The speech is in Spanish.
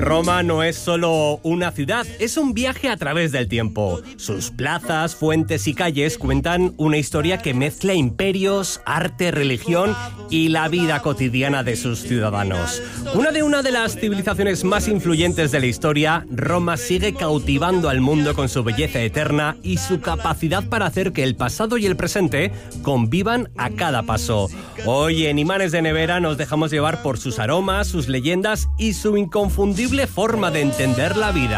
Roma no es solo una ciudad, es un viaje a través del tiempo. Sus plazas, fuentes y calles cuentan una historia que mezcla imperios, arte, religión y la vida cotidiana de sus ciudadanos. Una de las civilizaciones más influyentes de la historia, Roma sigue cautivando al mundo con su belleza eterna y su capacidad para hacer que el pasado y el presente convivan a cada paso. Hoy en Imanes de Nevera nos dejamos llevar por sus aromas, sus leyendas y su inconfundible forma de entender la vida.